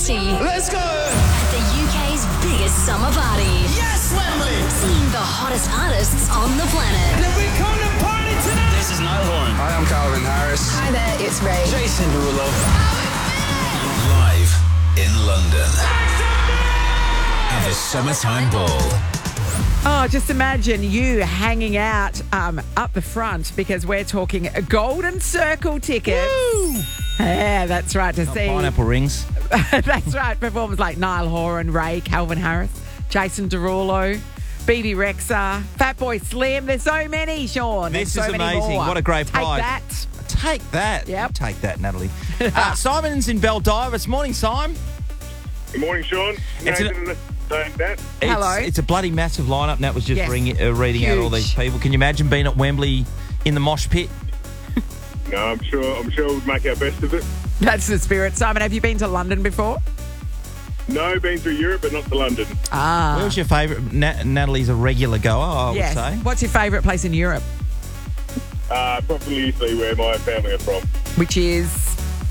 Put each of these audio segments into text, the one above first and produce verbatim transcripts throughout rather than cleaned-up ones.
party. Let's go! At the U K's biggest summer party. Yes, Wembley! Seeing the hottest artists on the planet. And we come to party tonight! This is Niall Horan. Hi, I'm Calvin Harris. Hi there, it's Ray. Jason Derulo. Live in London at the Summertime Ball. Oh, just imagine you hanging out um, up the front because we're talking Golden Circle tickets. Woo! Yeah, that's right. To Not see pineapple rings. That's right. Performers like Niall Horan, Ray, Calvin Harris, Jason Derulo, B B Rexa, Fatboy Slim. There's so many, Sean. This so is many amazing. more. What a great Take prize. that. Take that. Yep. Take that, Natalie. uh, Simon's in Baldivis. Morning, Simon. Good morning, Sean. It's Nathan an- and the saying that. It's, Hello. It's a bloody massive lineup. Nat was just Yes. ring, uh, reading out all Huge. these people. Can you imagine being at Wembley in the mosh pit? No, I'm sure. I'm sure we'll make our best of it. That's the spirit. Simon, have you been to London before? No, been through Europe, but not to London. Ah. Where was your favourite? Nat- Natalie's a regular goer, I yes. would say. What's your favourite place in Europe? Uh, probably Italy, where my family are from. Which is...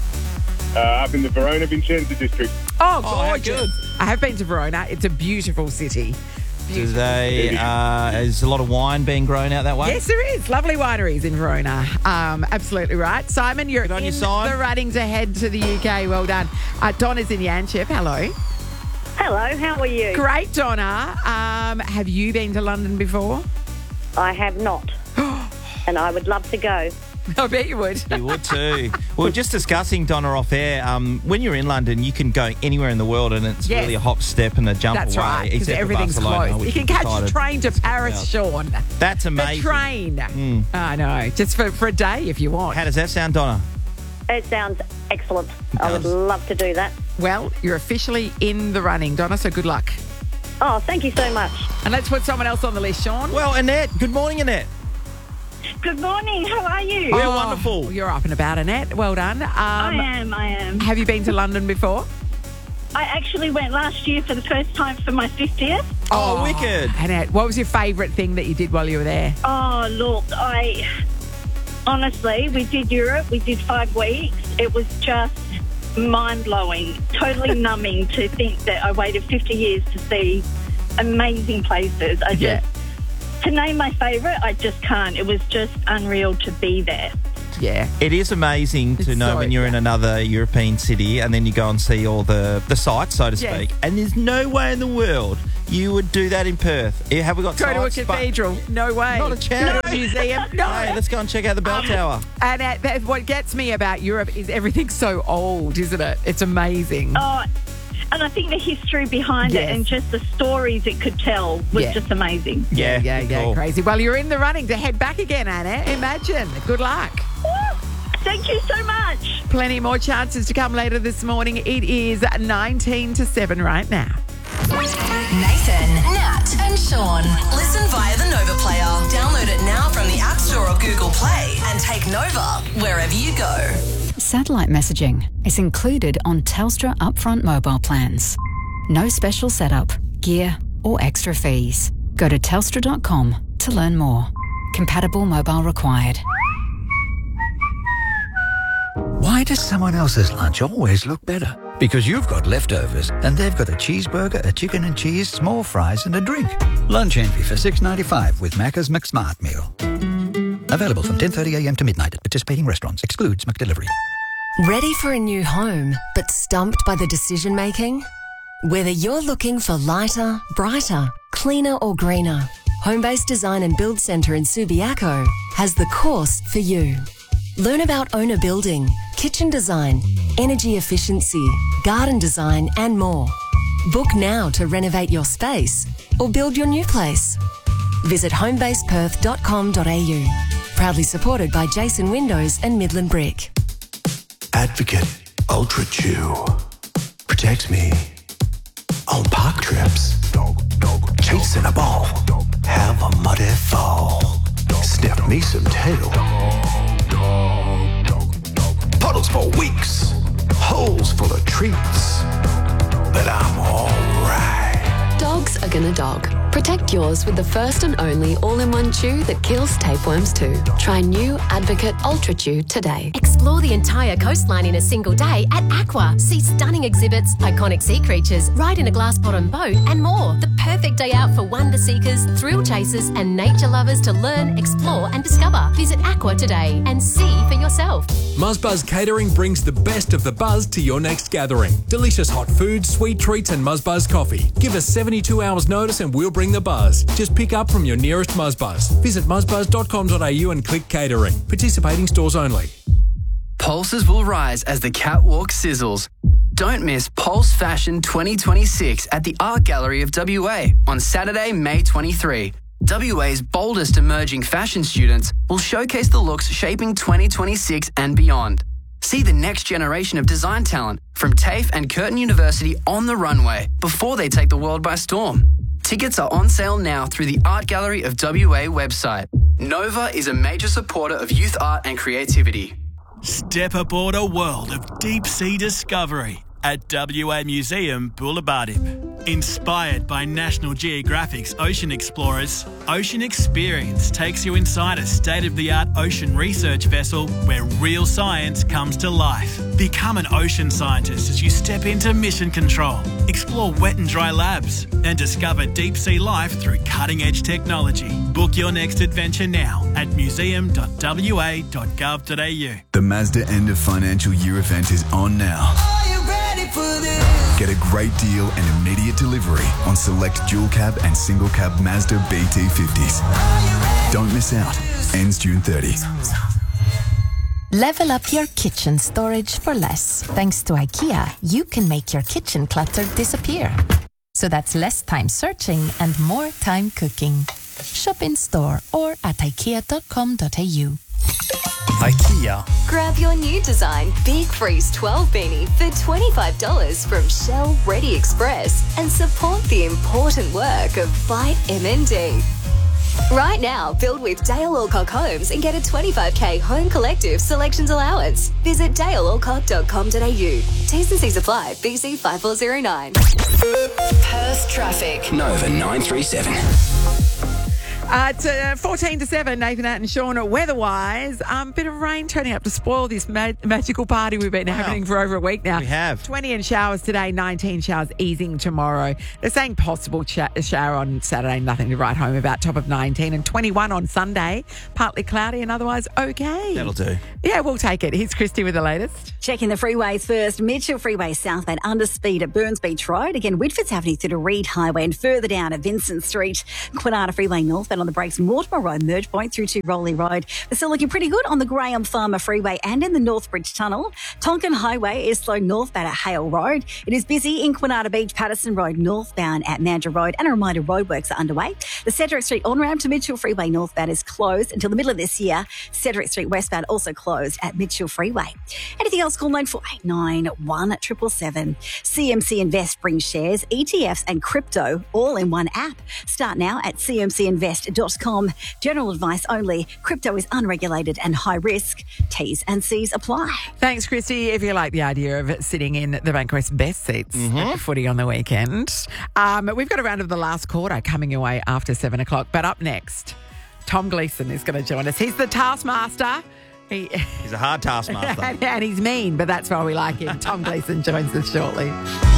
Uh, up in the Verona Vicenza district. Oh, how gorgeous. good. I have been to Verona. It's a beautiful city. Do they? Uh, is a lot of wine being grown out that way? Yes, there is. Lovely wineries in Verona. Um, absolutely right. Simon, you're Good on in you, Simon. the running to head to the U K. Well done. Uh, Donna's in Yanchep. Hello. Hello, how are you? Great, Donna. Um, have you been to London before? I have not. And I would love to go. I bet you would. You would too. We were just discussing, Donna, off air. Um, when you're in London, you can go anywhere in the world, and it's Yes. really a hop, step, and a jump That's away. right, because except for everything's Barcelona, close. which You can we've catch a decided train to is Paris, out. Sean. That's The amazing. train. Mm. I know. Just for, for a day if you want. How does that sound, Donna? It sounds excellent. It I would does. love to do that. Well, you're officially in the running, Donna, so good luck. Oh, thank you so much. And let's put someone else on the list, Sean. Well, Annette. Good morning, Annette. Good morning, how are you? We're Oh, wonderful. You're up and about, Annette. Well done. Um, I am, I am. Have you been to London before? I actually went last year for the first time for my fiftieth. Oh, wicked. Annette, what was your favourite thing that you did while you were there? Oh, look, I... Honestly, we did Europe. We did five weeks. It was just mind-blowing, totally numbing to think that I waited fifty years to see amazing places. I just... Yeah. To name my favourite, I just can't. It was just unreal to be there. Yeah. It is amazing to It's know so- when you're in yeah. another European city and then you go and see all the, the sights, so to Yes. speak. And there's no way in the world you would do that in Perth. Eh, Have we got Go to a sights? But- cathedral. No way. Not a chance. Go to a museum. No. Hey, let's go and check out the bell tower. And uh, that, what gets me about Europe is everything's so old, isn't it? It's amazing. Oh, and I think the history behind Yes. it and just the stories it could tell was Yeah. just amazing. Yeah, yeah, good yeah, call. crazy. Well, you're in the running to head back again, Anna. Imagine. Good luck. Woo! Thank you so much. Plenty more chances to come later this morning. It is nineteen to seven right now. Nathan, Nat, and Sean. Listen via the Nova Player. Download it now from the App Store or Google Play and take Nova wherever you go. Satellite messaging is included on Telstra upfront mobile plans. No special setup, gear, or extra fees. Go to telstra dot com to learn more. Compatible mobile required. Why does someone else's lunch always look better? Because you've got leftovers and they've got a cheeseburger, a chicken and cheese, small fries and a drink. Lunch envy for six dollars ninety-five with Macca's McSmart Meal. Available from ten thirty a m to midnight at participating restaurants. Excludes McDelivery. Ready for a new home, but stumped by the decision making? Whether you're looking for lighter, brighter, cleaner or greener, Homebase Design and Build Centre in Subiaco has the course for you. Learn about owner building, kitchen design, energy efficiency, garden design and more. Book now to renovate your space or build your new place. Visit homebase perth dot com dot a u. Proudly supported by Jason Windows and Midland Brick. Advocate Ultra Chew protects me on park trips. Cheats in a ball, have a muddy fall. Sniff me some tail. Puddles for weeks, holes full of treats. But I'm alright. Dogs are gonna dog. Protect yours with the first and only all-in-one chew that kills tapeworms too. Try new Advocate Ultra Chew today. Explore the entire coastline in a single day at Aqua. See stunning exhibits, iconic sea creatures, ride in a glass-bottom boat and more. The perfect day out for wonder seekers, thrill chasers and nature lovers to learn, explore and discover. Visit Aqua today and see for yourself. Muzbuzz Catering brings the best of the buzz to your next gathering. Delicious hot food, sweet treats and Muzbuzz coffee. Give us seventy-two hours notice and we'll bring the buzz. Just pick up from your nearest Muzbuzz. Visit muzbuzz dot com dot a u and click catering. Participating stores only. Pulses will rise as the catwalk sizzles. Don't miss Pulse Fashion twenty twenty-six at the Art Gallery of W A on Saturday, May twenty-third. W A's boldest emerging fashion students will showcase the looks shaping twenty twenty-six and beyond. See the next generation of design talent from TAFE and Curtin University on the runway before they take the world by storm. Tickets are on sale now through the Art Gallery of W A website. Nova is a major supporter of youth art and creativity. Step aboard a world of deep-sea discovery at W A Museum Boulevardipe. Inspired by National Geographic's Ocean Explorers, Ocean Experience takes you inside a state-of-the-art ocean research vessel where real science comes to life. Become an ocean scientist as you step into mission control, explore wet and dry labs, and discover deep-sea life through cutting-edge technology. Book your next adventure now at museum dot w a dot gov dot a u. The Mazda end of financial year event is on now. Are you ready for this? Get a great deal and immediate delivery on select dual cab and single cab Mazda B T fifties. Don't miss out. Ends June thirtieth. Level up your kitchen storage for less. Thanks to IKEA, you can make your kitchen clutter disappear. So that's less time searching and more time cooking. Shop in store or at ikea dot com dot a u. IKEA. Grab your new design Big Freeze twelve beanie for twenty-five dollars from Shell Ready Express and support the important work of Fight M N D. Right now, build with Dale Alcock Homes and get a twenty-five K Home Collective Selections Allowance. Visit dale alcock dot com dot a u. T's and C's apply. B C five four zero nine. Perth traffic. Nova nine three seven. Uh, it's uh, fourteen to seven, Nathan Att and Sean. Weather-wise, um, bit of rain turning up to spoil this ma- magical party we've been wow. having for over a week now. We have. twenty in showers today, nineteen showers easing tomorrow. They're saying possible ch- shower on Saturday, nothing to write home about, top of nineteen. And twenty-one on Sunday, partly cloudy and otherwise okay. That'll do. Yeah, we'll take it. Here's Christy with the latest. Checking the freeways first. Mitchell Freeway southbound under speed at Burns Beach Road. Again, Whitfords Avenue through to Reed Highway and further down at Vincent Street. Quinata Freeway northbound on the brakes, Mortimer Road, Merge Point through to Rowley Road. They're still looking pretty good on the Graham Farmer Freeway and in the Northbridge Tunnel. Tonkin Highway is slow northbound at Hale Road. It is busy in Quinata Beach, Patterson Road northbound at Mandurah Road. And a reminder, roadworks are underway. The Cedric Street on-ramp to Mitchell Freeway northbound is closed until the middle of this year. Cedric Street westbound also closed at Mitchell Freeway. Anything else? Call nine four eight nine, one seven seven seven. C M C Invest brings shares, E T Fs and crypto all in one app. Start now at c m c invest dot com. General advice only. Crypto is unregulated and high risk. T's and C's apply. Thanks, Christy. If you like the idea of sitting in the Bankwest best seats mm-hmm. at the footy on the weekend, um, we've got a round of the last quarter coming your way after seven o'clock. But up next, Tom Gleeson is going to join us. He's the taskmaster. He, he's a hard taskmaster. and, and he's mean, but that's why we like him. Tom Gleeson joins us shortly.